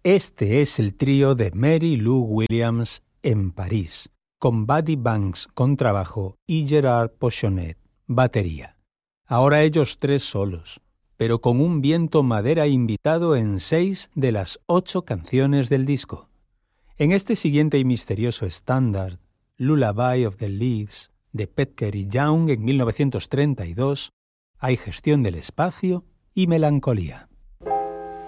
Este es el trío de Mary Lou Williams en París, con Buddy Banks contrabajo y Gerard Pochonnet batería. Ahora ellos tres solos, pero con un viento madera invitado en 6 de las 8 canciones del disco. En este siguiente y misterioso estándar, Lullaby of the Leaves, de Petker y Young en 1932, hay gestión del espacio y melancolía.